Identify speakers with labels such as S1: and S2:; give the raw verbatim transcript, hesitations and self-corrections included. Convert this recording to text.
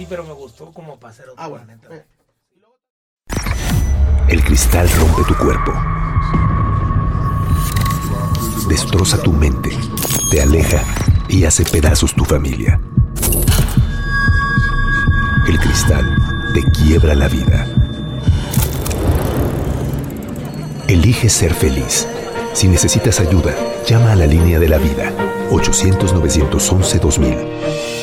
S1: pero me gustó como para hacer otro.
S2: Ah, bueno.
S1: Neta.
S3: El cristal rompe tu cuerpo. Destroza tu mente, te aleja y hace pedazos tu familia. El cristal te quiebra la vida. Elige ser feliz. Si necesitas ayuda, llama a la línea de la vida, ochocientos, nueve once, dos mil.